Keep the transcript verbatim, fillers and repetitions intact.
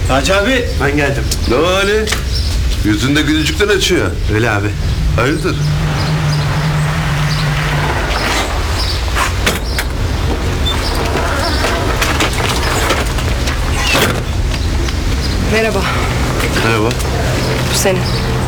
Hacı abi. Ben geldim. Ne o Ali? Yüzünde gülücükten açıyor. Öyle abi. Hayırdır? Merhaba, Merhaba. bu senin.